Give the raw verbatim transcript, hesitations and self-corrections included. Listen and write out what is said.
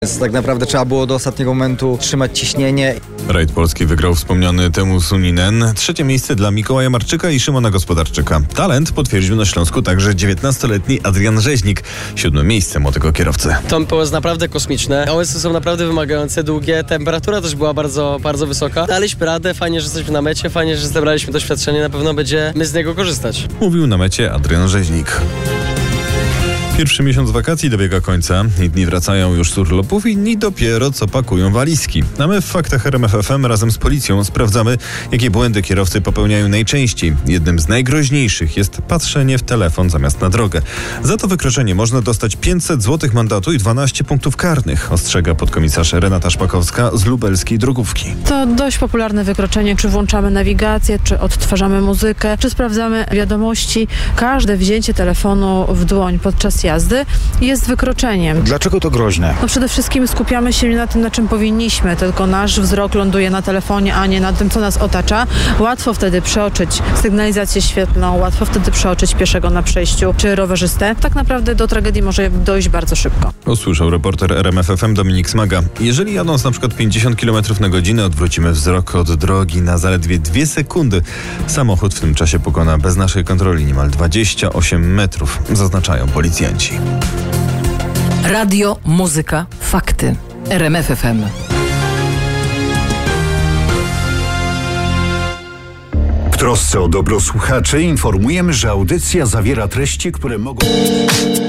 Więc tak naprawdę trzeba było do ostatniego momentu trzymać ciśnienie. Rajd Polski wygrał wspomniany Teemu Suninen. Trzecie miejsce dla Mikołaja Marczyka i Szymona Gospodarczyka. Talent potwierdził na Śląsku także dziewiętnastoletni Adrian Rzeźnik. Siódme miejsce młodego kierowcy. Tempo jest naprawdę kosmiczne. O S y są naprawdę wymagające, długie. Temperatura też była bardzo, bardzo wysoka. Daliśmy radę, fajnie, że jesteśmy na mecie, fajnie, że zebraliśmy doświadczenie. Na pewno będziemy z niego korzystać. Mówił na mecie Adrian Rzeźnik. Pierwszy miesiąc wakacji dobiega końca. Jedni wracają już z urlopów, inni dopiero co pakują walizki. A my w Faktach R M F F M razem z policją sprawdzamy, jakie błędy kierowcy popełniają najczęściej. Jednym z najgroźniejszych jest patrzenie w telefon zamiast na drogę. Za to wykroczenie można dostać pięćset złotych mandatu i dwanaście punktów karnych, ostrzega podkomisarz Renata Szpakowska z lubelskiej drogówki. To dość popularne wykroczenie, czy włączamy nawigację, czy odtwarzamy muzykę, czy sprawdzamy wiadomości. Każde wzięcie telefonu w dłoń podczas jazdy jest wykroczeniem. Dlaczego to groźne? No przede wszystkim skupiamy się nie na tym, na czym powinniśmy, tylko nasz wzrok ląduje na telefonie, a nie na tym, co nas otacza. Łatwo wtedy przeoczyć sygnalizację świetlną, łatwo wtedy przeoczyć pieszego na przejściu, czy rowerzystę. Tak naprawdę do tragedii może dojść bardzo szybko. Usłyszał reporter R M F F M Dominik Smaga. Jeżeli jadąc na przykład pięćdziesiąt kilometrów na godzinę odwrócimy wzrok od drogi na zaledwie dwie sekundy, samochód w tym czasie pokona bez naszej kontroli niemal dwadzieścia osiem metrów, zaznaczają policjanci. Radio, muzyka, fakty. R M F F M. W trosce o dobro słuchaczy informujemy, że audycja zawiera treści, które mogą...